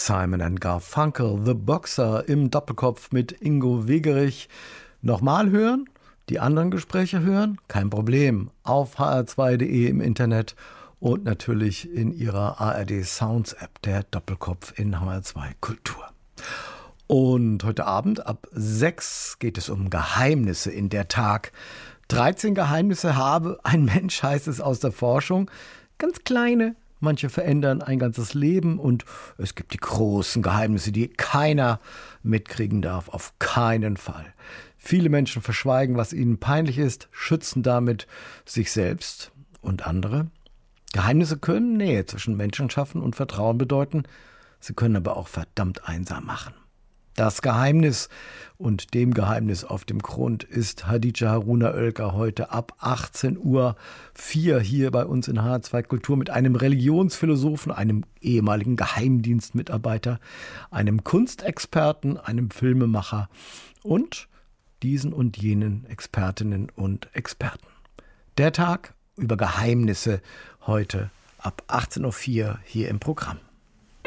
Simon & Garfunkel, The Boxer im Doppelkopf mit Ingo Wegerich. Nochmal hören, die anderen Gespräche hören, kein Problem, auf hr2.de im Internet und natürlich in Ihrer ARD Sounds App, der Doppelkopf in HR2 Kultur. Und heute Abend ab 6 geht es um Geheimnisse in der Tag. 13 Geheimnisse habe ein Mensch, heißt es aus der Forschung. Ganz kleine, manche verändern ein ganzes Leben und es gibt die großen Geheimnisse, die keiner mitkriegen darf, auf keinen Fall. Viele Menschen verschweigen, was ihnen peinlich ist, schützen damit sich selbst und andere. Geheimnisse können Nähe zwischen Menschen schaffen und Vertrauen bedeuten, sie können aber auch verdammt einsam machen. Das Geheimnis und dem Geheimnis auf dem Grund ist Hatice Haruna Oelker heute ab 18:04 Uhr hier bei uns in HR2 Kultur mit einem Religionsphilosophen, einem ehemaligen Geheimdienstmitarbeiter, einem Kunstexperten, einem Filmemacher und diesen und jenen Expertinnen und Experten. Der Tag über Geheimnisse heute ab 18:04 Uhr hier im Programm.